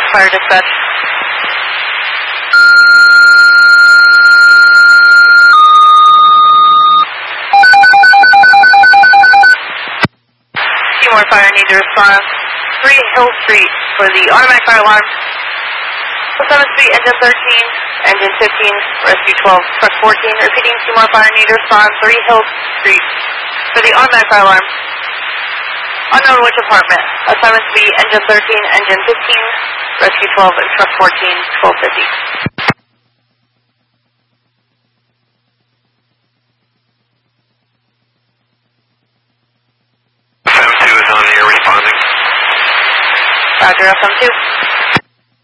Fire dispatch. Seymour Fire, need to respond. 3 Hill Street for the automatic fire alarm. 7th Street, engine 13, engine 15, rescue 12, truck 14. Repeating, Seymour Fire, need to respond. 3 Hill Street for the automatic fire alarm. Unknown which apartment. Assignment to be engine 13, engine 15, rescue 12, and truck 14, 1250. 72 is on here responding. Roger, FM2.